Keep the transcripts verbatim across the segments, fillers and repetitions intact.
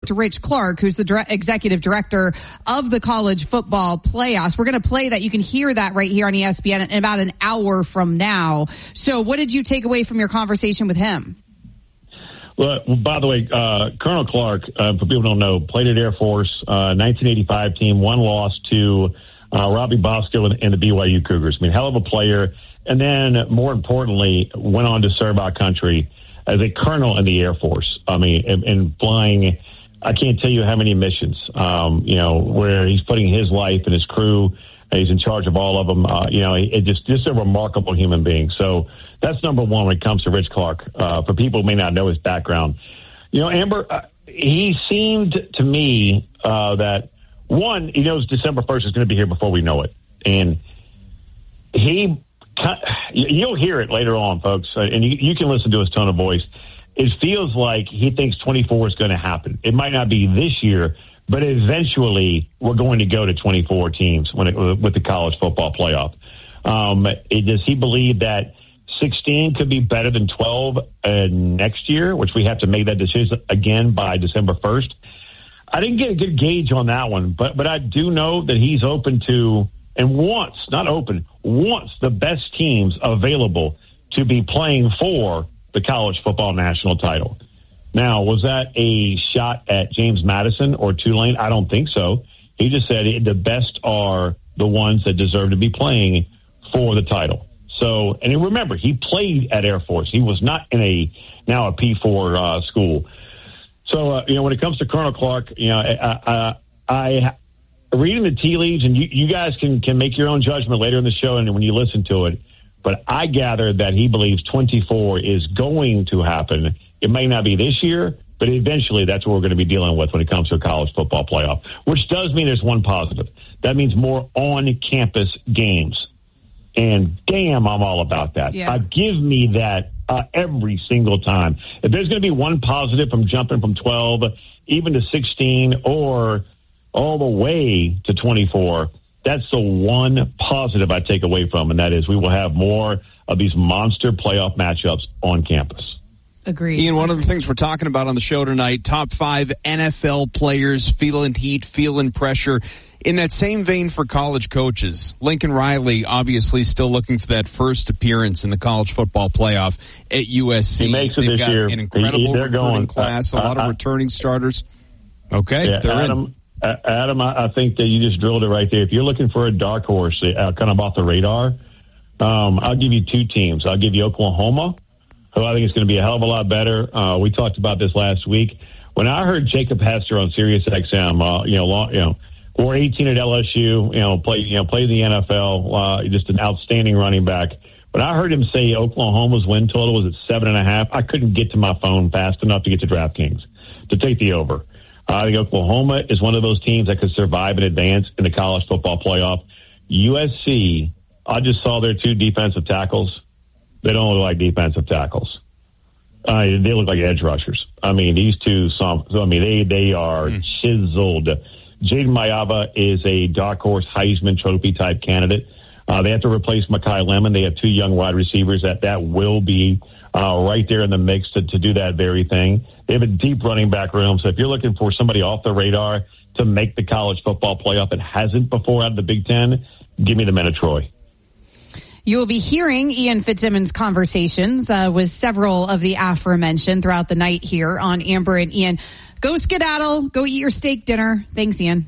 Rich Clark, who's the dire- executive director of the college football playoffs. We're going to play that. You can hear that right here on E S P N in about an hour from now. So what did you take away from your conversation with him? Well, by the way, uh, Colonel Clark, uh, for people who don't know, played at Air Force, uh, nineteen eighty-five team, one loss to uh, Robbie Bosco and, and the B Y U Cougars. I mean, hell of a player. And then, more importantly, went on to serve our country as a colonel in the Air Force. I mean, and, and flying, I can't tell you how many missions, um, you know, where he's putting his life and his crew, and he's in charge of all of them. Uh, you know, it just, just a remarkable human being. So that's number one when it comes to Rich Clark. Uh, for people who may not know his background, you know, Amber, uh, he seemed to me uh, that, one, he knows December first is going to be here before we know it. And he, you'll hear it later on, folks, and you, you can listen to his tone of voice. It feels like he thinks twenty-four is going to happen. It might not be this year, but eventually we're going to go to twenty-four teams when it, with the college football playoff. Um, it, does he believe that sixteen could be better than twelve uh, next year, which we have to make that decision again by December first? I didn't get a good gauge on that one, but but I do know that he's open to and wants, not open, wants the best teams available to be playing for the college football national title. Now, was that a shot at James Madison or Tulane? I don't think so. He just said the best are the ones that deserve to be playing for the title. So, and remember, he played at Air Force. He was not in a, now a P four uh, school. So, uh, you know, when it comes to Colonel Clark, you know, I, I, I reading the tea leaves, and you, you guys can, can make your own judgment later in the show and when you listen to it, but I gather that he believes twenty-four is going to happen. It may not be this year, but eventually that's what we're going to be dealing with when it comes to a college football playoff, which does mean there's one positive. That means more on-campus games. And damn, I'm all about that. Yeah. Uh, give me that uh, every single time. If there's going to be one positive from jumping from twelve, even to sixteen, or all the way to twenty-four, that's the one positive I take away from, and that is we will have more of these monster playoff matchups on campus. Agreed. Ian, one of the things we're talking about on the show tonight, top five N F L players feeling heat, feeling pressure. In that same vein for college coaches, Lincoln Riley obviously still looking for that first appearance in the college football playoff at U S C. He makes it They've this got year. an incredible he, they're recruiting going, class, uh, a lot uh, of returning starters. Okay, yeah, they're Adam, in. Uh, Adam, I, I think that you just drilled it right there. If you're looking for a dark horse, uh, kind of off the radar, um, I'll give you two teams. I'll give you Oklahoma, who I think is going to be a hell of a lot better. Uh, we talked about this last week. When I heard Jacob Hester on Sirius X M, uh, you know, long, you know, or eighteen at L S U, you know, play, you know, play in the N F L, uh, just an outstanding running back. When I heard him say Oklahoma's win total was at seven and a half, I couldn't get to my phone fast enough to get to DraftKings to take the over. I think Oklahoma is one of those teams that could survive and advance in the college football playoff. U S C, I just saw their two defensive tackles. They don't look like defensive tackles. Uh, they look like edge rushers. I mean, these two, some, I mean, they, they are mm. chiseled. Jaden Mayava is a dark horse Heisman Trophy type candidate. Uh, they have to replace Mekhi Lemon. They have two young wide receivers that, that will be uh, right there in the mix to, to do that very thing. They have a deep running back room. So if you're looking for somebody off the radar to make the college football playoff that hasn't before out of the Big Ten, give me the men of Troy. You will be hearing Ian Fitzsimmons' conversations uh, with several of the aforementioned throughout the night here on Amber and Ian. Go skedaddle. Go eat your steak dinner. Thanks, Ian.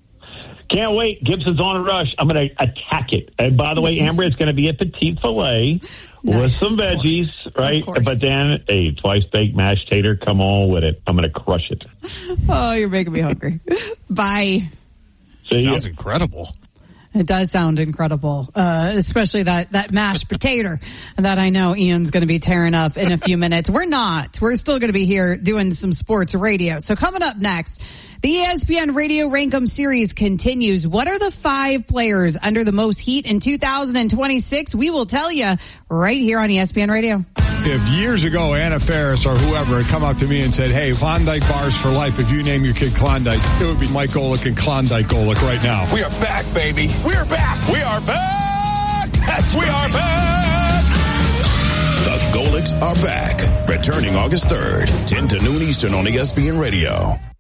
Can't wait. Gibson's on a rush. I'm going to attack it. And by the way, Amber, it's going to be a petite filet nice, with some veggies, right? But then a twice baked mashed tater. Come on with it. I'm going to crush it. Oh, you're making me hungry. Bye. See Sounds ya. incredible. It does sound incredible, uh, especially that, that mashed potato that I know Ian's going to be tearing up in a few minutes. We're not. We're still going to be here doing some sports radio. So coming up next, the E S P N Radio Rankum series continues. What are the five players under the most heat in two thousand twenty-six? We will tell you right here on E S P N Radio. If years ago Anna Faris or whoever had come up to me and said, hey, Klondike bars for life, if you name your kid Klondike, it would be Mike Golick and Klondike Golick right now. We are back, baby. We are back. We are back. That's we are back. The Golicks are back. Returning August third, ten to noon Eastern on E S P N Radio.